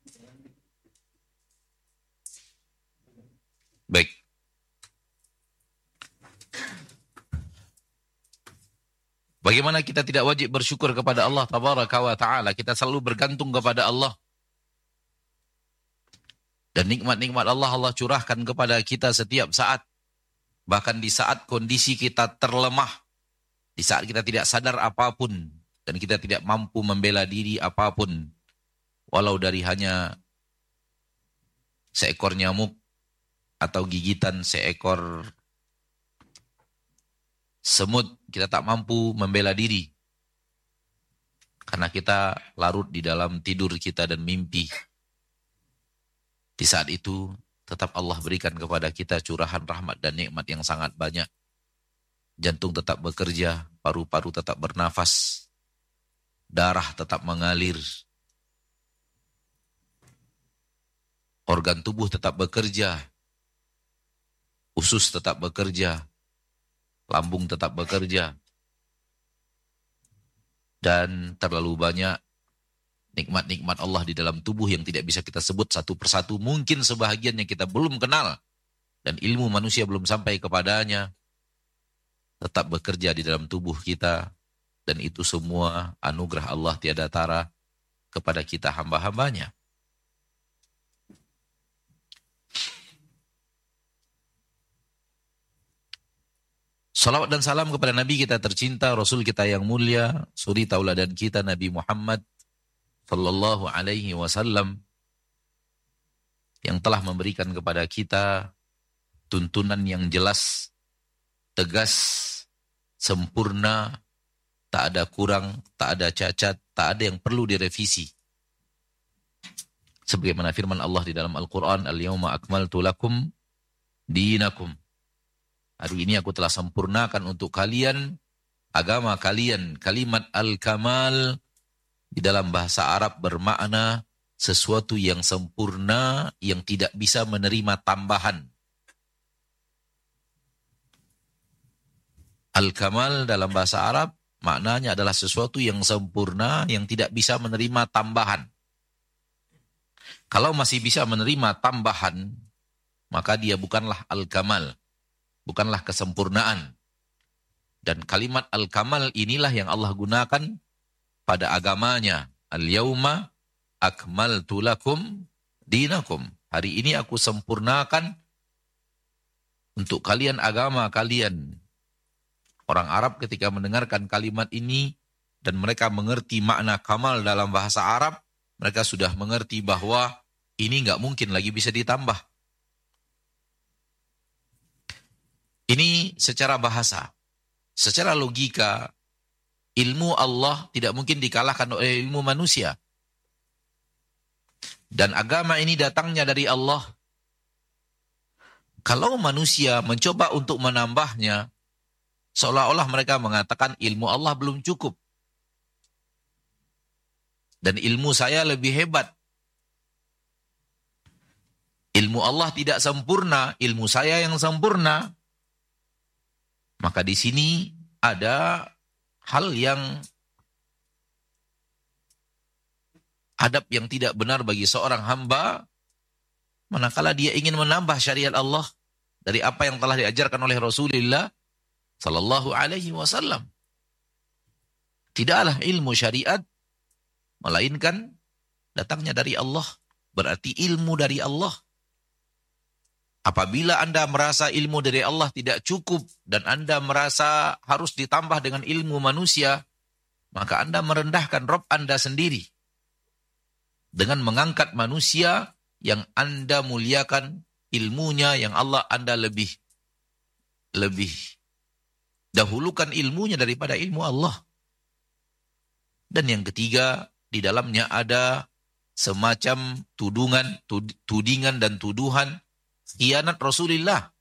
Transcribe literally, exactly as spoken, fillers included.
Baik. Bagaimana kita tidak wajib bersyukur kepada Allah Tabaraka wa Ta'ala? Kita selalu bergantung kepada Allah. Dan nikmat-nikmat Allah Allah curahkan kepada kita setiap saat. Bahkan di saat kondisi kita terlemah. Di saat kita tidak sadar apapun. Dan kita tidak mampu membela diri apapun. Walau dari hanya seekor nyamuk. Atau gigitan seekor semut, kita tak mampu membela diri. Karena kita larut di dalam tidur kita dan mimpi. Di saat itu, tetap Allah berikan kepada kita curahan rahmat dan nikmat yang sangat banyak. Jantung tetap bekerja, paru-paru tetap bernafas, darah tetap mengalir, organ tubuh tetap bekerja, usus tetap bekerja, lambung tetap bekerja, dan terlalu banyak nikmat-nikmat Allah di dalam tubuh yang tidak bisa kita sebut satu persatu. Mungkin sebahagian yang kita belum kenal dan ilmu manusia belum sampai kepadanya, tetap bekerja di dalam tubuh kita, dan itu semua anugerah Allah tiada tara kepada kita hamba-hambanya. Salawat dan salam kepada Nabi kita tercinta, Rasul kita yang mulia, suri tauladan kita Nabi Muhammad sallallahu alaihi wasallam, yang telah memberikan kepada kita tuntunan yang jelas, tegas, sempurna, tak ada kurang, tak ada cacat, tak ada yang perlu direvisi. Sebagaimana firman Allah di dalam Al-Quran, Al-yawma akmaltu lakum dinakum. Hari ini aku telah sempurnakan untuk kalian agama kalian. Kalimat al-kamal di dalam bahasa Arab bermakna sesuatu yang sempurna yang tidak bisa menerima tambahan. Al-kamal dalam bahasa Arab maknanya adalah sesuatu yang sempurna yang tidak bisa menerima tambahan. Kalau masih bisa menerima tambahan, maka dia bukanlah al-kamal. Bukanlah kesempurnaan. Dan kalimat al-kamal inilah yang Allah gunakan pada agamanya. Al-yawma akmaltu lakum dinakum. Hari ini aku sempurnakan untuk kalian agama kalian. Orang Arab ketika mendengarkan kalimat ini dan mereka mengerti makna kamal dalam bahasa Arab, mereka sudah mengerti bahwa ini nggak mungkin lagi bisa ditambah. Ini secara bahasa. Secara logika, ilmu Allah tidak mungkin dikalahkan oleh ilmu manusia. Dan agama ini datangnya dari Allah. Kalau manusia mencoba untuk menambahnya, seolah-olah mereka mengatakan ilmu Allah belum cukup. Dan ilmu saya lebih hebat. Ilmu Allah tidak sempurna, ilmu saya yang sempurna. Maka di sini ada hal yang adab yang tidak benar bagi seorang hamba manakala dia ingin menambah syariat Allah dari apa yang telah diajarkan oleh Rasulullah sallallahu alaihi wasallam. Tidaklah ilmu syariat melainkan datangnya dari Allah, berarti ilmu dari Allah. Apabila Anda merasa ilmu dari Allah tidak cukup dan Anda merasa harus ditambah dengan ilmu manusia, maka Anda merendahkan Rabb Anda sendiri dengan mengangkat manusia yang Anda muliakan ilmunya, yang Allah Anda lebih lebih dahulukan ilmunya daripada ilmu Allah. Dan yang ketiga, di dalamnya ada semacam tudungan, tudingan dan tuduhan khianat Rasulullah